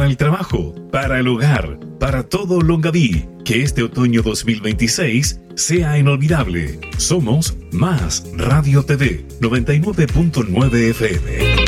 el trabajo, para el hogar, para todo Longaví. Que este otoño 2026 sea inolvidable. Somos Más Radio TV 99.9 FM.